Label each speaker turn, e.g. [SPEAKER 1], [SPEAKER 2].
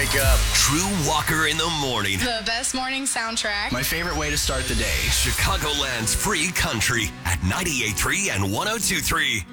[SPEAKER 1] wake up.
[SPEAKER 2] Drew Walker in the morning.
[SPEAKER 3] The best morning soundtrack.
[SPEAKER 1] My favorite way to start the day.
[SPEAKER 2] Chicagoland's free country at 98.3 and 102.3.